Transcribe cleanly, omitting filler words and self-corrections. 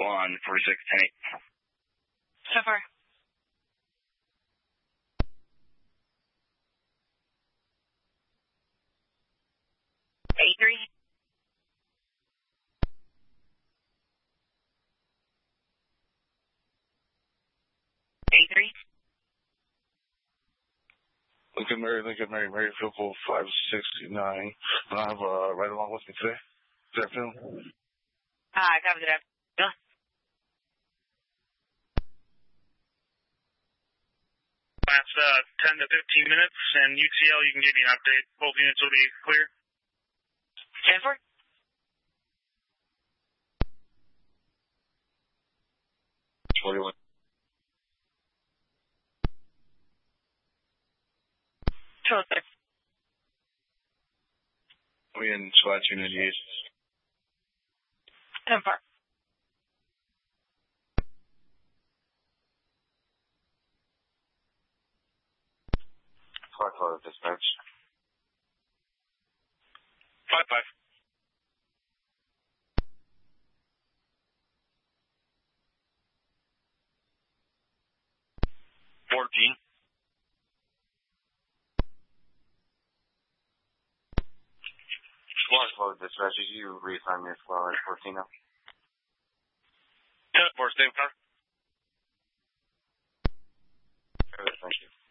on 4610. So far. A3. A3. Mary, Field Goal 569. I have right along with me today. Good afternoon. I covered it up. Yeah. Last 10 to 15 minutes, and UTL, you can give me an update. Both units will be clear. 10-4. Total 6. We in SWAT Unit 8. 10-4. SWAT dispatch. 5-5. SWAT dispatch, did you reassign me as well as 14 now? 10-4, same car. Thank you.